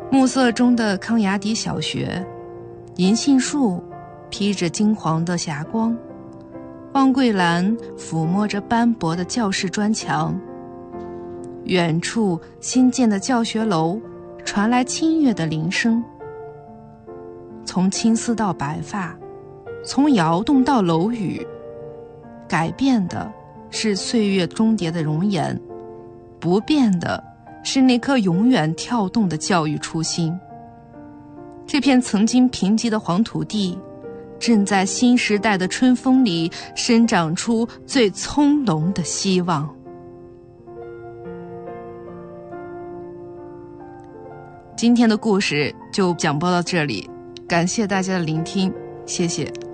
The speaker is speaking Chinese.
暮色中的康雅迪小学，银杏树披着金黄的霞光，汪桂兰抚摸着斑驳的教室砖墙，远处新建的教学楼传来清越的铃声。从青丝到白发，从窑洞到楼宇，改变的是岁月终结的容颜，不变的是那颗永远跳动的教育初心。这片曾经贫瘠的黄土地，正在新时代的春风里生长出最葱茏的希望。今天的故事就讲播到这里，感谢大家的聆听，谢谢。